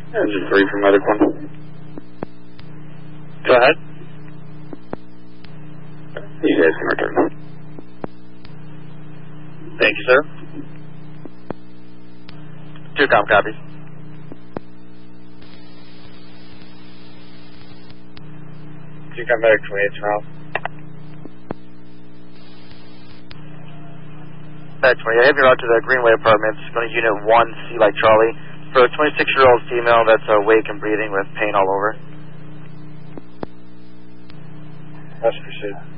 Engine 3 from Medic 1. Go ahead. You guys can return. Thank you, sir. 2-com copy. Come back 28 miles. Back 20. I have you out to the Greenway Apartments, going to Unit 1, C like Charlie. For a 26-year-old female that's awake and breathing with pain all over. Let's proceed.